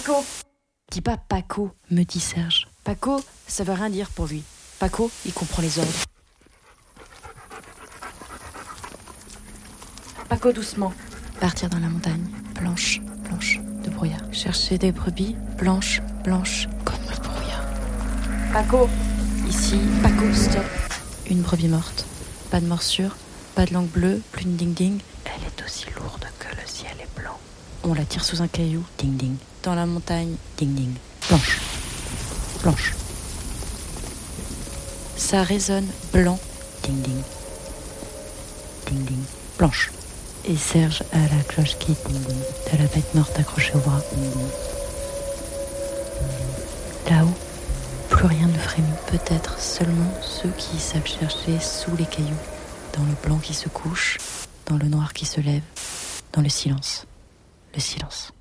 Paco. Dis pas Paco, me dit Serge. Paco, ça veut rien dire pour lui. Paco, il comprend les ordres. Paco, doucement. Partir dans la montagne, blanche, blanche, de brouillard. Chercher des brebis, blanches, blanches, comme le brouillard. Paco. Ici, Paco, stop. Une brebis morte. Pas de morsure, pas de langue bleue, plus de ding-ding. Elle est aussi lourde que le ciel est blanc. On la tire sous un caillou, ding-ding. Dans la montagne, ding-ding. Blanche, blanche. Ça résonne, blanc, ding-ding. Ding-ding, blanche. Et Serge a la cloche qui ding-ding. De la bête morte accrochée au bras, ding-ding. Là-haut, plus rien ne frémit. Peut-être seulement ceux qui savent chercher sous les cailloux, dans le blanc qui se couche, dans le noir qui se lève, dans le silence. Le silence.